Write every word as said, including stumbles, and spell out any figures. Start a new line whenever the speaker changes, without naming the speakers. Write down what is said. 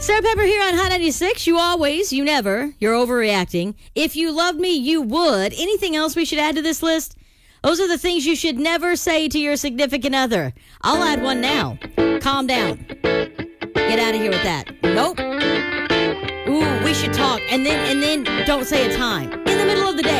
Sarah Pepper here on Hot ninety-six. You always, you never, you're overreacting. If you loved me, you would. Anything else we should add to this list? Those are the things you should never say to your significant other. I'll add one now. Calm down. Get out of here with that. Nope. Ooh, we should talk. And then, and then don't say a time. In the middle of the day.